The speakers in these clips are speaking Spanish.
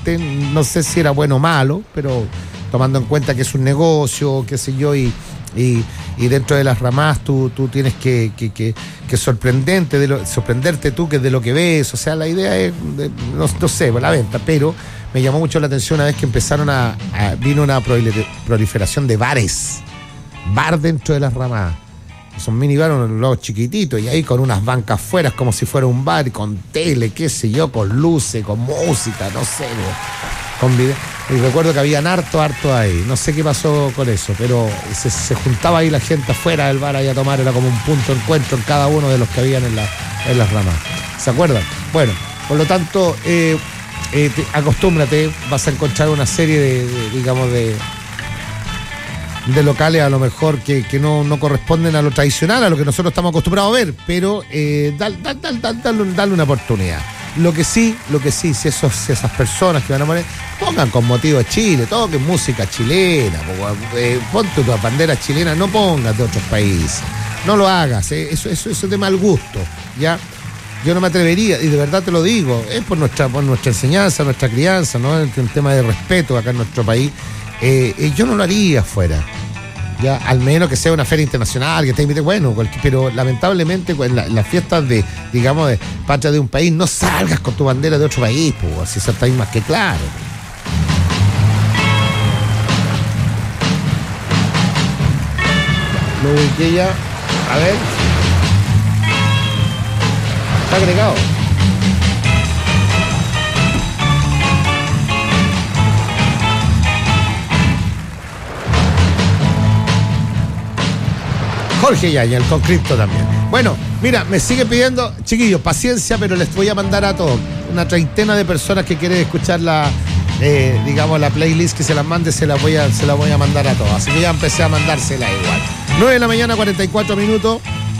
parte, no sé si era bueno o malo, pero tomando en cuenta que es un negocio, qué sé yo, y dentro de las ramas tú tienes que sorprenderte tú que de lo que ves, o sea, la idea es, no sé, la venta, pero me llamó mucho la atención una vez que vino una proliferación de bar dentro de las ramas. Son minibar, los chiquititos, y ahí con unas bancas fuera, como si fuera un bar, con tele, qué sé yo, con luces, con música, no sé, con video. Y recuerdo que habían harto ahí, no sé qué pasó con eso, pero se juntaba ahí la gente afuera del bar ahí a tomar, era como un punto de encuentro en cada uno de los que habían en las ramas. ¿Se acuerdan? Bueno, por lo tanto, acostúmbrate, vas a encontrar una serie de locales a lo mejor que no corresponden a lo tradicional, a lo que nosotros estamos acostumbrados a ver, pero dale una oportunidad. Lo que sí, si esas personas que van a poner, pongan con motivo de Chile, toquen música chilena, ponte tu bandera chilena, no pongas de otros países, no lo hagas, eso es de mal gusto, ¿ya? Yo no me atrevería, y de verdad te lo digo, es por nuestra enseñanza, nuestra crianza, ¿no? Es un tema de respeto acá en nuestro país. Yo no lo haría afuera, ya, al menos que sea una feria internacional, que te invite, bueno, pero lamentablemente en las fiestas de patria de un país, no salgas con tu bandera de otro país, pues, así está ahí más que claro. Lo ubiqué ya, a ver, está agregado. Jorge Yaña, el Concripto también. Bueno, mira, me sigue pidiendo, chiquillos, paciencia, pero les voy a mandar a todos, una treintena de personas que quieren escuchar la playlist, que se las mande, se la voy a mandar a todos. Así que ya empecé a mandársela igual. 9 de la mañana, 44 minutos.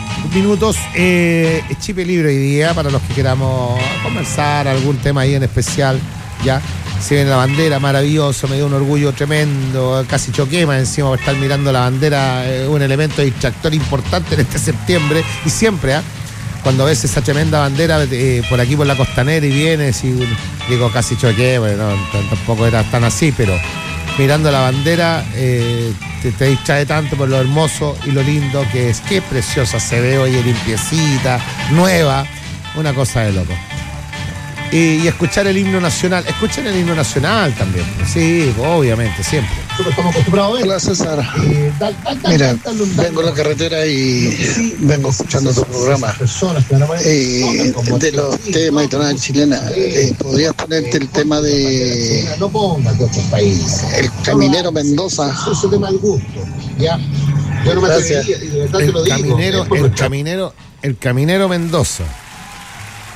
Chip libre hoy día para los que queramos conversar algún tema ahí en especial, ya. Si ven la bandera, maravilloso, me dio un orgullo tremendo, casi choqué más encima por estar mirando la bandera, un elemento distractor importante en este septiembre, y siempre, cuando ves esa tremenda bandera por aquí por la costanera y vienes y digo casi choqué, bueno, tampoco era tan así, pero mirando la bandera te distrae tanto por lo hermoso y lo lindo que es, qué preciosa se ve hoy, limpiecita, nueva, una cosa de loco. Y escuchar el himno nacional. Escuchen el himno nacional también. Sí, obviamente, siempre. Estamos acostumbrados a ver. Hola, César. Mira, vengo a la carretera y vengo escuchando tu programa. De los temas y tonalidades chilenas, ¿podrías ponerte el tema de no pongas de otros países? El Caminero Mendoza? Eso de mal gusto, ¿ya? Yo no me atrevería, y de verdad te lo digo. El Caminero Mendoza.